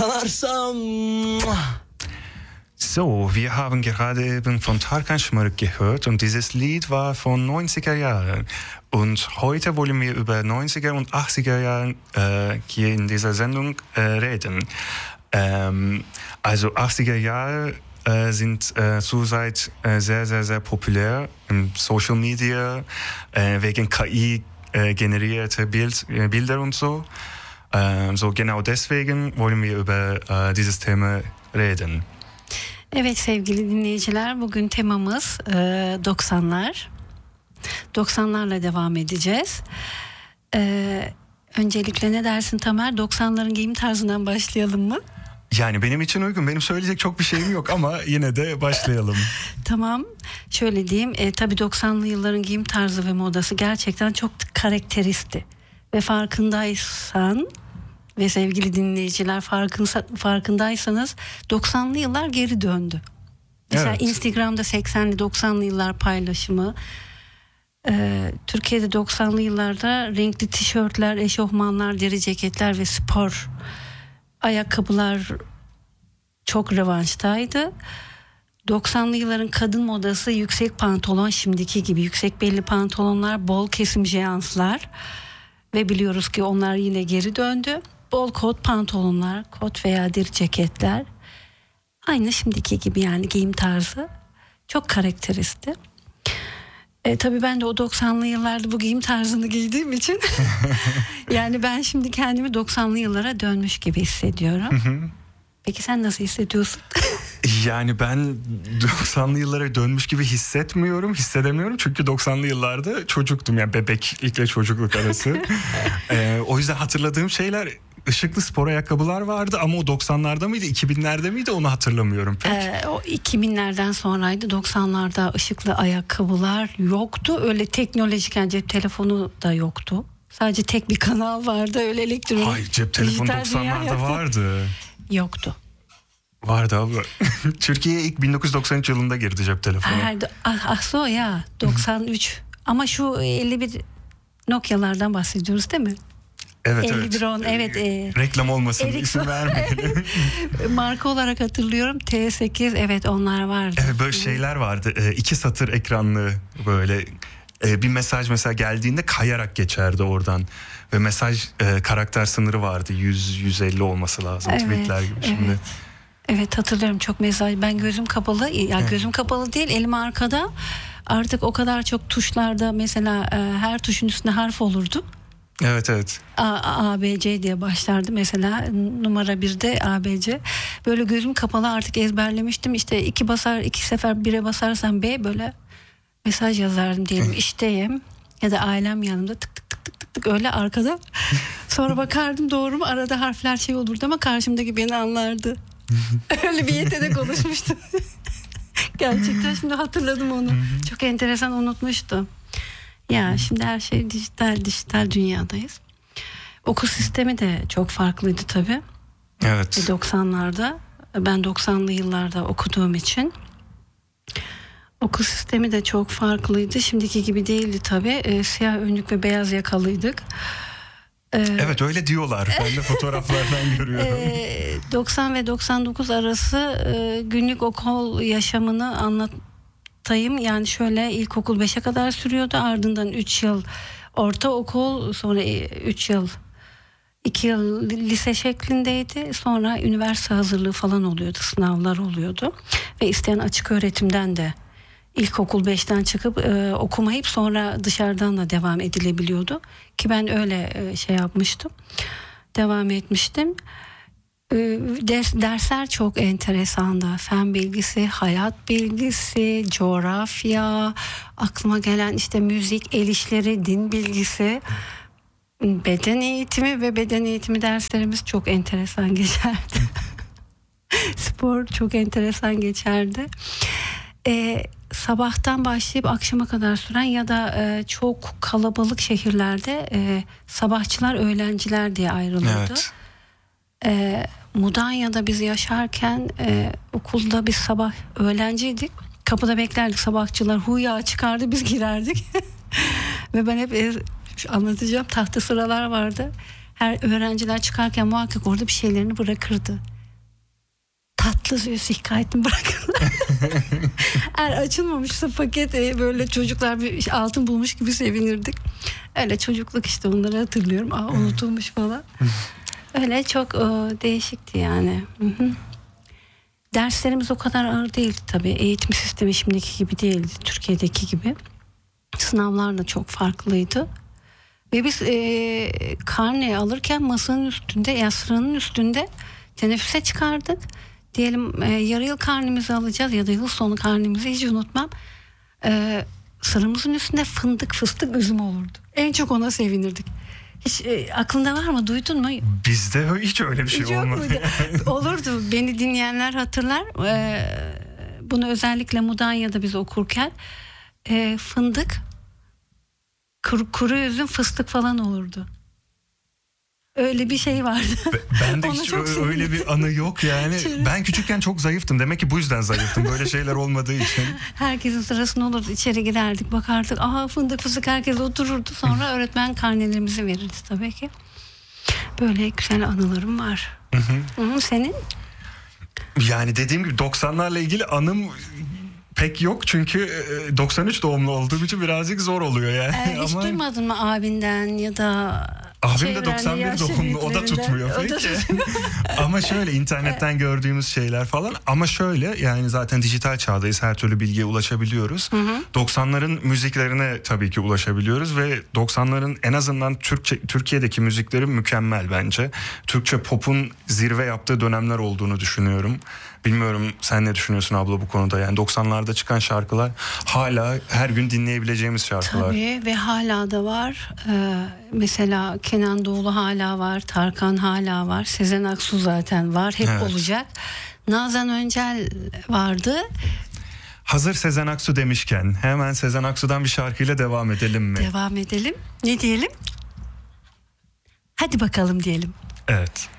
sanarsam. So, wir haben gerade eben von Tarkan Şımarık gehört und dieses Lied war von 90er Jahren. Und heute wollen wir über 90er und 80er Jahren hier in dieser Sendung reden. Also 80er Jahre sind zurzeit sehr, sehr, sehr populär im Social Media wegen KI generierte Bilder und so. So genau deswegen wollen wir über dieses Thema reden. Evet sevgili dinleyiciler, bugün temamız 90'lar. 90'larla devam edeceğiz. Öncelikle ne dersin Tamer? 90'ların giyim tarzından başlayalım mı? Yani benim için uygun. Benim söyleyecek çok bir şeyim yok ama yine de başlayalım. Tamam. Şöyle diyeyim. Tabii 90'lı yılların giyim tarzı ve modası gerçekten çok karakteristi. Ve farkındaysan ve sevgili dinleyiciler farkındaysanız 90'lı yıllar geri döndü. Mesela evet. Instagram'da 80'li 90'lı yıllar paylaşımı. Türkiye'de 90'lı yıllarda renkli tişörtler, eşofmanlar, deri ceketler ve spor ayakkabılar çok revanştaydı. 90'lı yılların kadın modası yüksek pantolon, şimdiki gibi yüksek belli pantolonlar, bol kesim jeanslar ve biliyoruz ki onlar yine geri döndü. Bol kot pantolonlar, kot veya deri ceketler. Aynı şimdiki gibi yani giyim tarzı. Çok karakteristi. Tabii ben de o 90'lı yıllarda bu giyim tarzını giydiğim için yani ben şimdi kendimi 90'lı yıllara dönmüş gibi hissediyorum. Peki sen nasıl hissediyorsun? Yani ben 90'lı yıllara dönmüş gibi hissedemiyorum. Çünkü 90'lı yıllarda çocuktum. Yani bebeklikle çocukluk arası. O yüzden hatırladığım şeyler ışıklı spor ayakkabılar vardı ama o 90'larda mıydı, 2000'lerde miydi onu hatırlamıyorum pek. O 2000'lerden sonraydı. 90'larda ışıklı ayakkabılar yoktu. Öyle teknolojik yani cep telefonu da yoktu. Sadece tek bir kanal vardı. Öyle elektronik. Hayır, cep telefonu 90'larda vardı. Yoktu. Vardı abla. Türkiye'ye ilk 1993 yılında girdi cep telefonu. So ya 93. Ama şu 51 Nokia'lardan bahsediyoruz değil mi? Evet 5110 evet. Reklam olmasın, isim vermeyelim. Marka olarak hatırlıyorum. T8 evet onlar vardı. Evet, böyle şeyler vardı. 2 satır ekranlı böyle bir mesaj mesela geldiğinde kayarak geçerdi oradan. Ve mesaj karakter sınırı vardı. 100-150 olması lazım. Evet, tweetler gibi şimdi. Evet hatırlıyorum çok mesaj. Ben gözüm kapalı. Ya gözüm kapalı değil, elim arkada. Artık o kadar çok tuşlarda mesela her tuşun üstünde harf olurdu. Evet. A, B, C diye başlardı mesela numara 1'de A, B, C. Böyle gözüm kapalı artık ezberlemiştim. İşte 2 sefer 1'e basarsam B böyle mesaj yazardım diyelim. İşteyim ya da ailem yanımda tık tık öyle arkada. Sonra bakardım doğru mu, arada harfler şey olurdu ama karşımdaki beni anlardı. Öyle bir yetenek oluşmuştu. Gerçekten şimdi hatırladım onu. Çok enteresan, unutmuştum. Ya şimdi her şey dijital dünyadayız. Okul sistemi de çok farklıydı tabii. Evet. 90'larda ben 90'lı yıllarda okuduğum için okul sistemi de çok farklıydı. Şimdiki gibi değildi tabii. Siyah önlük ve beyaz yakalıydık. Evet öyle diyorlar. Ben de fotoğraflardan görüyorum. 90 ve 99 arası günlük okul yaşamını anlatayım. Yani şöyle ilkokul 5'e kadar sürüyordu. Ardından 3 yıl ortaokul, sonra 3 yıl 2 yıl lise şeklindeydi. Sonra üniversite hazırlığı falan oluyordu. Sınavlar oluyordu. Ve isteyen açık öğretimden de İlkokul 5'ten çıkıp okumayıp sonra dışarıdan da devam edilebiliyordu. Ki ben öyle şey yapmıştım. Devam etmiştim. Dersler çok enteresandı. Fen bilgisi, hayat bilgisi, coğrafya, aklıma gelen işte müzik, el işleri, din bilgisi, beden eğitimi ve beden eğitimi derslerimiz çok enteresan geçerdi. Spor çok enteresan geçerdi. Sabahtan başlayıp akşama kadar süren ya da çok kalabalık şehirlerde sabahçılar, öğlenciler diye ayrılırdı. Evet. Mudanya'da biz yaşarken okulda biz sabah öğlenciydik. Kapıda beklerdik, sabahçılar huya çıkardı, biz girerdik. Ve ben hep anlatacağım, tahta sıralar vardı. Her öğrenciler çıkarken muhakkak orada bir şeylerini bırakırdı. tatlı Süßigkeiten bırakın. Eğer açılmamışsa paket böyle çocuklar bir altın bulmuş gibi sevinirdik. Öyle çocukluk işte, onları hatırlıyorum. Unutulmuş falan. Öyle çok değişikti yani. Hı-hı. Derslerimiz o kadar ağır değildi tabii. Eğitim sistemi şimdiki gibi değildi. Türkiye'deki gibi. Sınavlar da çok farklıydı. Ve biz karne alırken masanın üstünde, ya sıranın üstünde teneffüse çıkardık. Diyelim yarı yıl karnemizi alacağız ya da yıl sonu karnemizi, hiç unutmam. Sıramızın üstünde fındık, fıstık, üzüm olurdu. En çok ona sevinirdik. Hiç aklında var mı, duydun mu? Bizde hiç öyle bir şey olmadı. Olurdu. Beni dinleyenler hatırlar. Bunu özellikle Mudanya'da biz okurken fındık, kuru üzüm, fıstık falan olurdu. Öyle bir şey vardı. Ben de hiç öyle bir anı yok yani. Ben küçükken çok zayıftım. Demek ki bu yüzden zayıftım. Böyle şeyler olmadığı için. Herkesin sırasında olurdu. İçeri girerdik, bakardık. Fındık fıstık, herkes otururdu. Sonra öğretmen karnelerimizi verirdi tabii ki. Böyle güzel anılarım var. Senin? Yani dediğim gibi 90'larla ilgili anım pek yok, çünkü 93 doğumlu olduğum için birazcık zor oluyor yani. Hiç duymadın mı abinden ya da abim de 91 doğumlu, o da tutmuyor peki. Ama şöyle internetten gördüğümüz şeyler falan, ama şöyle yani zaten dijital çağdayız, her türlü bilgiye ulaşabiliyoruz. 90'ların müziklerine tabii ki ulaşabiliyoruz ve 90'ların en azından Türkiye'deki müzikleri mükemmel bence. Türkçe pop'un zirve yaptığı dönemler olduğunu düşünüyorum. Bilmiyorum sen ne düşünüyorsun abla bu konuda? Yani 90'larda çıkan şarkılar hala her gün dinleyebileceğimiz şarkılar. Tabii ve hala da var. Mesela Kenan Doğulu hala var, Tarkan hala var, Sezen Aksu zaten var, hep olacak. Nazan Öncel vardı. Hazır Sezen Aksu demişken hemen Sezen Aksu'dan bir şarkıyla devam edelim mi? Devam edelim. Ne diyelim? Hadi bakalım diyelim. Evet.